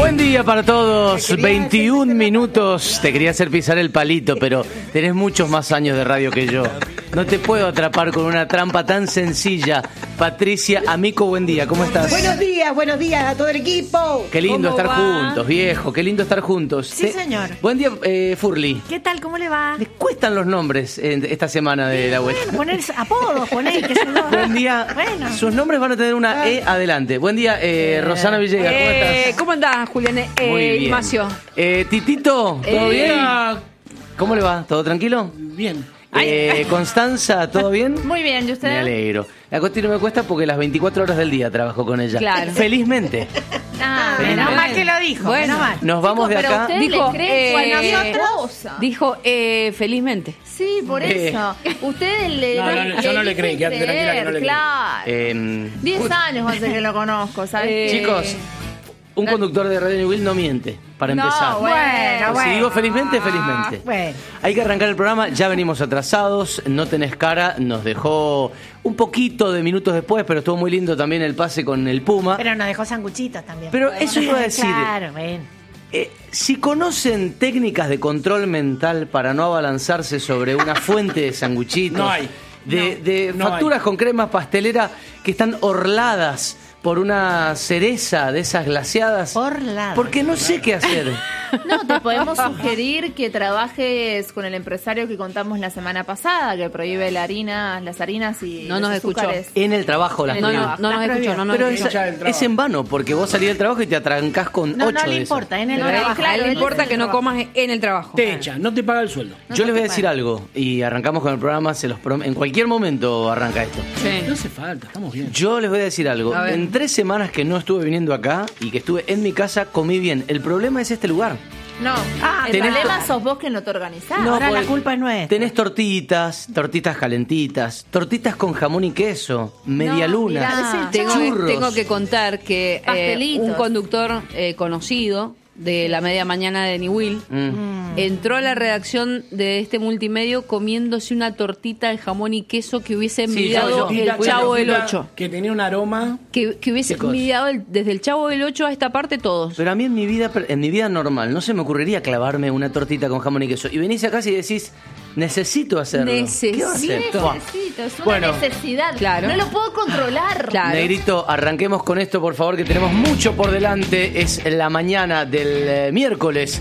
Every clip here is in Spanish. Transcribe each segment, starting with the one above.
Buen día para todos, 21 minutos. Te quería hacer pisar el palito, pero tenés muchos más años de radio que yo. No te puedo atrapar con una trampa tan sencilla. Patricia Amico, buen día, ¿cómo estás? Buenos días a todo el equipo. Qué lindo estar va? juntos, viejo, qué lindo estar juntos. Sí, señor. Buen día, Furly. ¿Qué tal? ¿Cómo le va? ¿Les cuestan los nombres esta semana de la vuelta? Poner apodos, poner, que se lo... Buen día. Bueno. Sus nombres van a tener una E adelante. Buen día, Rosana Villegas, ¿cómo estás? ¿Cómo andás, Julián? Muy bien. Ignacio. Titito, ¿todo bien? ¿Cómo le va? ¿Todo tranquilo? Bien. Constanza, ¿todo bien? Muy bien, ¿y usted? Me alegro. La cuestión no me cuesta porque las 24 horas del día trabajo con ella. Claro. Felizmente. Menos mal que lo dijo. Bueno. Menos mal. Nos vamos de acá. Dijo, Bueno, dijo felizmente. Sí, por eso. Ustedes le No, yo no le creí, quédate tranquila que no le creí. Claro. 10 años hace que lo conozco, ¿sabes? Chicos, un conductor de Radio New Will no miente, para empezar. bueno, Si digo felizmente, felizmente. Bueno. Hay que arrancar el programa, ya venimos atrasados, No Tenés Cara nos dejó un poquito de minutos después, pero estuvo muy lindo también el pase con el Puma. Pero nos dejó sanguchitos también. Pero eso iba a decir, Claro, bueno. si conocen técnicas de control mental para no abalanzarse sobre una fuente de sanguchitos, No hay. de No facturas hay. con crema pastelera que están orladas por una cereza de esas glaseadas, Orlado. porque no sé qué hacer. No, te podemos sugerir que trabajes con el empresario que contamos la semana pasada, que prohíbe las harinas y No nos los escuchó. azúcares. En el trabajo las En el prohíbo. trabajo. No nos escuchó, no nos Pero escuchó. Hincha del trabajo. es en vano, porque vos salís del trabajo y te atrancás con No, 8 no de le esas. importa, en el No, trabajo. claro, A él le él importa es que el no trabajo. comas en el trabajo. Te echa, no te paga el sueldo. Yo les voy a decir algo, y arrancamos con el programa, en cualquier momento arranca esto. No hace falta, estamos bien. Yo les voy a decir algo. A ver. En 3 semanas que no estuve viniendo acá y que estuve en mi casa, comí bien. El problema es este lugar. No, el tenés problema to- sos vos que no te organizás. No, Ahora la porque culpa es nuestra. Tenés tortitas calentitas, tortitas con jamón y queso, media luna, mirá. churros. Tengo que contar que Pastelitos. un conductor conocido de la media mañana de New Will entró a la redacción de este multimedio comiéndose una tortita de jamón y queso que hubiese envidiado yo- el Una Chavo del tortita 8. Que tenía un aroma. Que hubiese ¿Qué cosa? envidiado desde el Chavo del 8 a esta parte todos. Pero a mí en mi vida normal no se me ocurriría clavarme una tortita con jamón y queso. Y venís acá y decís, necesito hacerlo. ¿Qué va a hacer? Buah. Necesito, es una Bueno, necesidad. claro. No lo puedo controlar. Claro. Negrito, arranquemos con esto, por favor, que tenemos mucho por delante. Es la mañana del miércoles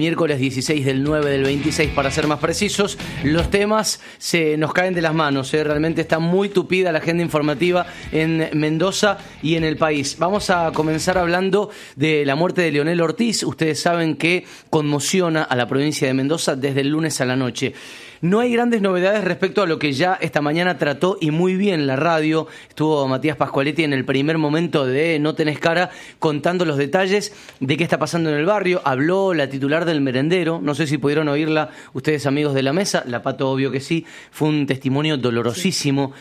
16, del 9, del 26, para ser más precisos. Los temas se nos caen de las manos, realmente está muy tupida la agenda informativa en Mendoza y en el país. Vamos a comenzar hablando de la muerte de Leonel Ortiz. Ustedes saben que conmociona a la provincia de Mendoza desde el lunes a la noche. No hay grandes novedades respecto a lo que ya esta mañana trató y muy bien la radio. Estuvo Matías Pascualetti en el primer momento de No Tenés Cara contando los detalles de qué está pasando en el barrio. Habló la titular del merendero, no sé si pudieron oírla ustedes, amigos de la mesa. La Pato, obvio que sí. Fue un testimonio dolorosísimo.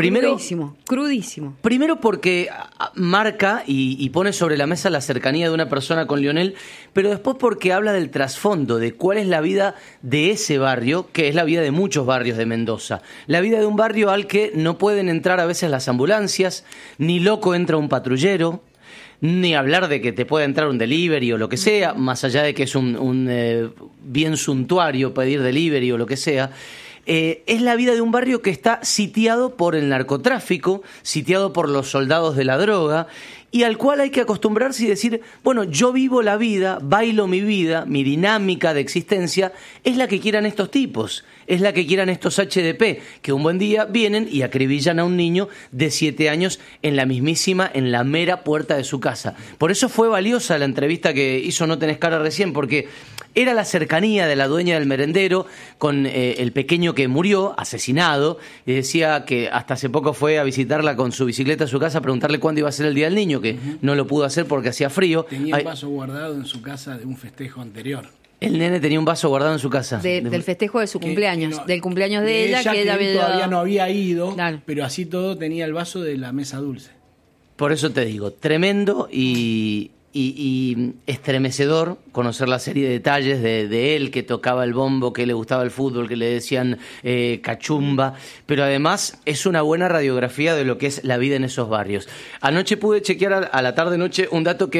Crudísimo. Primero porque marca y pone sobre la mesa la cercanía de una persona con Lionel, pero después porque habla del trasfondo, de cuál es la vida de ese barrio, que es la vida de muchos barrios de Mendoza. La vida de un barrio al que no pueden entrar a veces las ambulancias, ni loco entra un patrullero, ni hablar de que te pueda entrar un delivery o lo que sea, más allá de que es un bien suntuario pedir delivery o lo que sea. Es la vida de un barrio que está sitiado por el narcotráfico, sitiado por los soldados de la droga, y al cual hay que acostumbrarse y decir, bueno, yo vivo la vida, bailo mi vida, mi dinámica de existencia es la que quieran estos tipos, es la que quieran estos HDP, que un buen día vienen y acribillan a un niño de 7 años en la mera puerta de su casa. Por eso fue valiosa la entrevista que hizo No Tenés Cara recién, porque era la cercanía de la dueña del merendero con el pequeño que murió, asesinado, y decía que hasta hace poco fue a visitarla con su bicicleta a su casa a preguntarle cuándo iba a ser el día del niño, que no lo pudo hacer porque hacía frío. Tenía un vaso guardado en su casa de un festejo anterior. El nene tenía un vaso guardado en su casa. Del festejo de su cumpleaños, no- del cumpleaños de ella, que ella él había todavía llevado. no había ido, Claro. pero así todo tenía el vaso de la mesa dulce. Por eso te digo, tremendo y estremecedor conocer la serie de detalles de él, que tocaba el bombo, que le gustaba el fútbol, que le decían cachumba, pero además es una buena radiografía de lo que es la vida en esos barrios. Anoche pude chequear a la tarde-noche un dato que